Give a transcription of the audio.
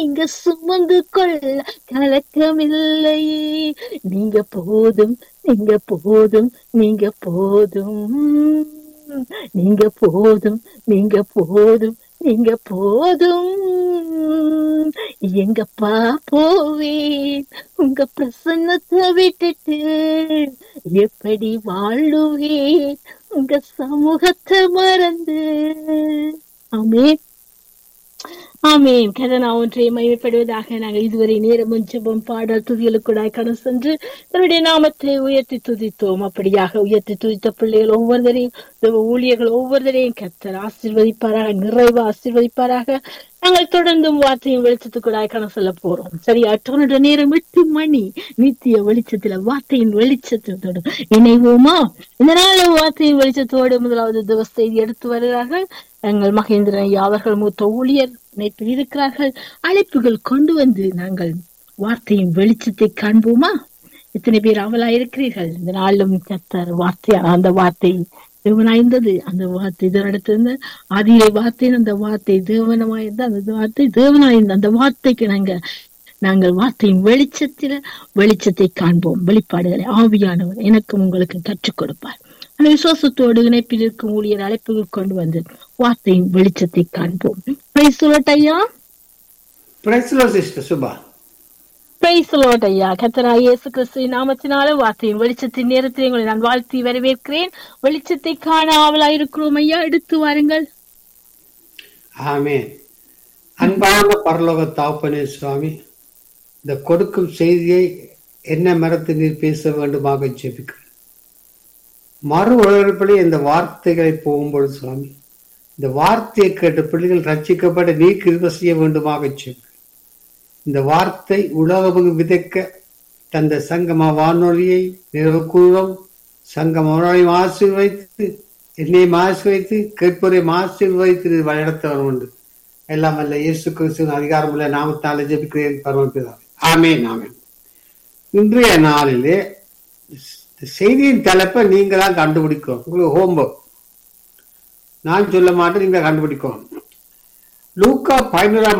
நீங்க சுமந்து கொள்ள கலக்கமில்லையே. நீங்க போதும், நீங்க போதும், நீங்க போதும், நீங்க போதும், நீங்க போதும், நீங்க போதும். எங்கப்பா போவேன் உங்க பிரசன்னத்தை விட்டுட்டு, எப்படி வாழுவேன் உங்க சமூகத்தை மறந்து. ஆமென், ஆமென். கதனா ஒன்றை மகிமைப்படுவதாக. நாங்கள் இதுவரை நேரமும் ஜெபம் பாடல் துதிகளுக்குடாய் கடந்து சென்று தன்னுடைய நாமத்தை உயர்த்தி துதித்தோம். அப்படியாக உயர்த்தி துதித்த பிள்ளைகள் ஒவ்வொருவரையும், தேவ ஊழியர்கள் ஒவ்வொருவரையும் கர்த்தர் ஆசீர்வதிப்பாராக, நிறைவா ஆசீர்வதிப்பாராக. நாங்கள் தொடர்ந்தும் வார்த்தையும் வெளிச்சத்துக்குடாய் கடந்து செல்ல போறோம். சரியா, தொடர்ந்து நேரம் 8 மணி. நித்திய வெளிச்சத்துல வார்த்தையின் வெளிச்சத்தோடு இணைவோமா? இந்த நாள் வார்த்தையின் வெளிச்சத்தோடு முதலாவது திவச செய்தி எடுத்து வருகிறார்கள் எங்கள் மகேந்திரன் ஐயா அவர்கள். மூத்த ஊழியர் இணைப்பில் இருக்கிறார்கள். அழைப்புகள் கொண்டு வந்து நாங்கள் வார்த்தையின் வெளிச்சத்தை காண்போமா? எத்தனை பேர் அவளா இருக்கிறீர்கள்? இந்த நாளும் கர்த்தர் வார்த்தையான அந்த வார்த்தை தேவனாயிருந்தது. அந்த வார்த்தை தேவனிடத்திலிருந்து ஆதியிலே வார்த்தை, அந்த வார்த்தை தேவனமாயிருந்த அந்த வார்த்தை தேவனாயிருந்த அந்த வார்த்தைக்கு நாங்கள் வார்த்தையின் வெளிச்சத்தை காண்போம். வெளிப்பாடுகளை ஆவியானவர் எனக்கும் உங்களுக்கு கற்றுக் கொடுப்பார். அந்த விசுவாசத்தோடு இணைப்பில் இருக்கும் ஊழியர் அழைப்புகள் கொண்டு வந்து வார்த்தையின் வெளிச்சத்தை காண்போம். பிரைஸ் தி லார்ட் ஐயா. Praise the Lord sister Subha. Praise the Lord ஐயா. கர்த்தராகிய இயேசு கிறிஸ்துவின் நாமத்தினால வார்த்தையின் வெளிச்சத்தின் நேரத்தில் உங்களை நான் வாழ்த்தி வரவேற்கிறேன். வெளிச்சத்தை காண ஆவலாயிருக்கிறோம் ஐயா, எடுத்து வாருங்கள். ஆமென். அன்பான பரலோக தகப்பனே சுவாமி, இந்த கொடுக்கும் செய்தியை என்ன மரத்து நீர் பேச வேண்டுமாக ஜெபிக்கிறேன். மறு உலகப்படி இந்த வார்த்தைகளை போகும்பொழுது சுவாமி, இந்த வார்த்தையை கேட்ட பிள்ளைகள் ரட்சிக்கப்பட நீ கிருபை செய்ய வேண்டுமாக ஜெபிக்கிறேன். இந்த வார்த்தை உலகம் விதைக்க தந்த சங்கம வானொலியை நிறைவு கூறும். சங்கம வானொலியை ஆசீர்வதித்து, என்னையும் ஆசீர்வதித்து, கேட்போரையும் ஆசீர்வதித்து வழிநடத்த வரும் உண்டு. எல்லாம் அல்ல இயேசு கிறிஸ்துவின் அதிகாரமுள்ள நாமத்தாலே ஜெபிக்கிறேன் பரமபிதாவே. ஆமென், ஆமென். இன்றைய நாளிலே செய்தியின் தலைப்பை நீங்க தான் கண்டுபிடிக்கும். உங்களுக்கு ஹோம்வொர்க் நான் சொல்ல மாட்டேன், நீங்க கண்டுபிடிக்கும். லூக்கா 11